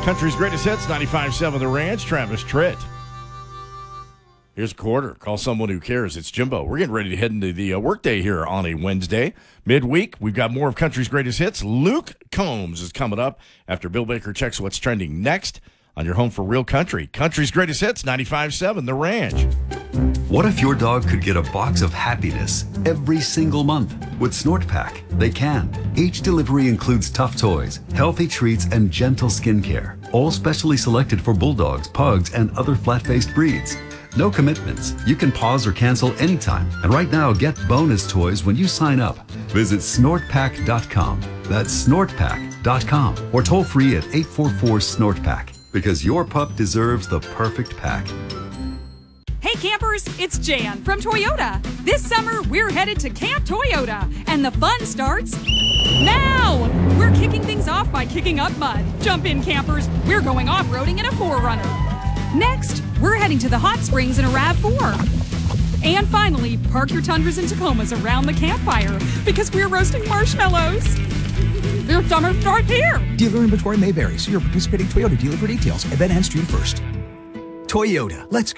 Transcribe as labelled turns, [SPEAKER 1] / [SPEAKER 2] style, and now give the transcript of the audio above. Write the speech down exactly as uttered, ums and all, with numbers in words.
[SPEAKER 1] Country's Greatest Hits, ninety-five point seven The Ranch, Travis Tritt. Here's a quarter. Call someone who cares. It's Jimbo. We're getting ready to head into the uh, workday here on a Wednesday. Midweek, we've got more of Country's Greatest Hits. Luke Combs is coming up after Bill Baker checks what's trending next on your home for real country. Country's Greatest Hits, ninety-five point seven The Ranch.
[SPEAKER 2] What if your dog could get a box of happiness every single month? With Snort Pack, they can. Each delivery includes tough toys, healthy treats, and gentle skincare, all specially selected for bulldogs, pugs, and other flat-faced breeds. No commitments. You can pause or cancel anytime. And right now, get bonus toys when you sign up. Visit snort pack dot com. That's snort pack dot com. Or toll free at eight four four snort pack. Because your pup deserves the perfect pack.
[SPEAKER 3] Hey campers, it's Jan from Toyota. This summer, we're headed to Camp Toyota, and the fun starts now! We're kicking things off by kicking up mud. Jump in, campers. We're going off-roading in a four runner. Next, we're heading to the hot springs in a RAV four. And finally, park your Tundras and Tacomas around the campfire because we're roasting marshmallows. Your summer starts here.
[SPEAKER 4] Dealer inventory may vary. See your participating Toyota dealer for details. Event ends June first. Toyota, let's go.